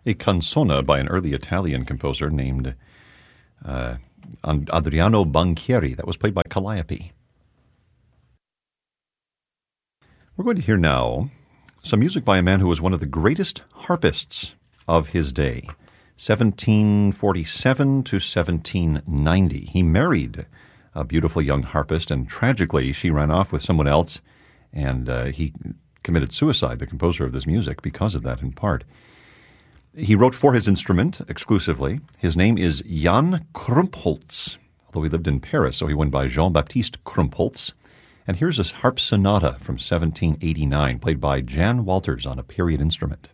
a canzona by an early Italian composer named Adriano Banchieri. That was played by Calliope. We're going to hear now some music by a man who was one of the greatest harpists of his day, 1747 to 1790. He married a beautiful young harpist, and tragically she ran off with someone else, and he committed suicide, the composer of this music, because of that in part. He wrote for his instrument exclusively. His name is Jan Krumpholz, although he lived in Paris, so he went by Jean-Baptiste Krumpholz. And here's a harp sonata from 1789, played by Jan Walters on a period instrument.